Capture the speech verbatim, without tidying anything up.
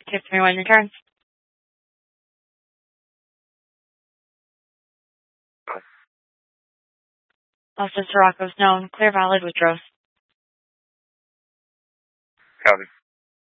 Give me when your turn. Also, Sirocco's known. Clear valid with Rose. Copy.